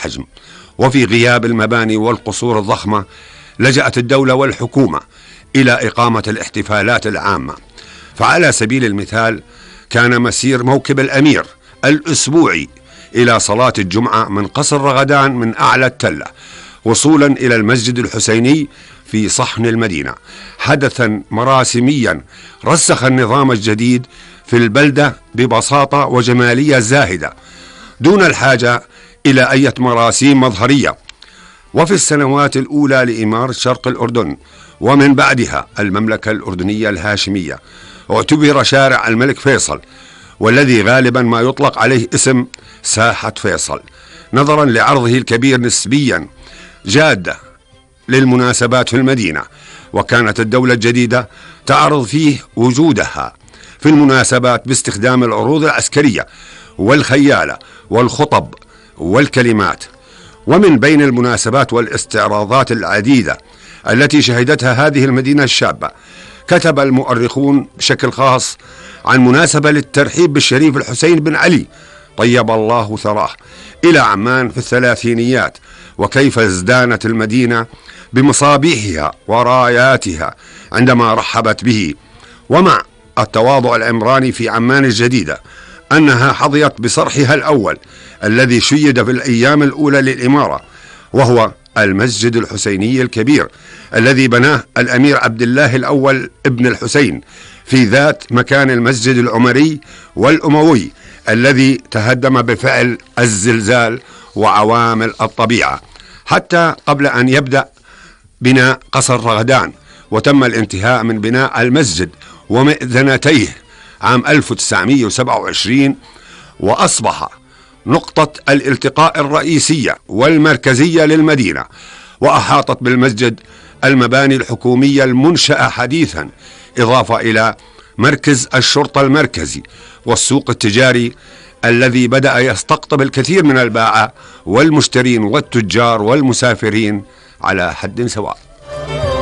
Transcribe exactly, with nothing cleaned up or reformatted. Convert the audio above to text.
الحجم. وفي غياب المباني والقصور الضخمة لجأت الدولة والحكومة إلى إقامة الاحتفالات العامة. فعلى سبيل المثال كان مسير موكب الأمير الأسبوعي إلى صلاة الجمعة من قصر رغدان من أعلى التلة وصولا إلى المسجد الحسيني في صحن المدينة حدثا مراسميا رسخ النظام الجديد في البلدة ببساطة وجمالية زاهدة دون الحاجة إلى أي مراسيم مظهرية. وفي السنوات الأولى لإمارة شرق الأردن ومن بعدها المملكة الأردنية الهاشمية اعتبر شارع الملك فيصل، والذي غالبا ما يطلق عليه اسم ساحة فيصل نظرا لعرضه الكبير نسبيا جادة للمناسبات في المدينة. وكانت الدولة الجديدة تعرض فيه وجودها في المناسبات باستخدام العروض العسكرية والخيالة والخطب والكلمات. ومن بين المناسبات والاستعراضات العديدة التي شهدتها هذه المدينة الشابة كتب المؤرخون بشكل خاص عن مناسبة للترحيب بالشريف الحسين بن علي طيب الله ثراه إلى عمان في الثلاثينيات، وكيف ازدانت المدينة بمصابيحها وراياتها عندما رحبت به. ومع التواضع العمراني في عمان الجديدة أنها حظيت بصرحها الأول الذي شيد في الأيام الأولى للإمارة، وهو المسجد الحسيني الكبير الذي بناه الأمير عبد الله الأول ابن الحسين في ذات مكان المسجد العمري والأموي الذي تهدم بفعل الزلزال وعوامل الطبيعة، حتى قبل أن يبدأ بناء قصر رغدان. وتم الانتهاء من بناء المسجد ومئذنتيه عام ألف وتسعمئة وسبعة وعشرين، وأصبح نقطة الالتقاء الرئيسية والمركزية للمدينة. وأحاطت بالمسجد المباني الحكومية المنشأة حديثا، إضافة إلى مركز الشرطة المركزي والسوق التجاري الذي بدأ يستقطب الكثير من الباعة والمشترين والتجار والمسافرين على حد سواء.